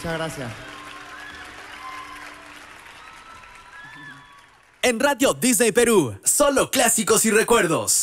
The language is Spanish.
Muchas gracias. En Radio Disney Perú, solo clásicos y recuerdos.